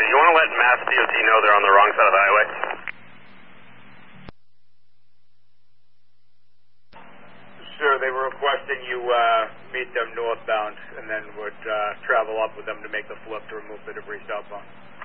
Do you want to let Mass DOT know they're on the wrong side of the highway? Sure, they were requesting you meet them northbound and then would travel up with them to make the flip to remove the debris southbound.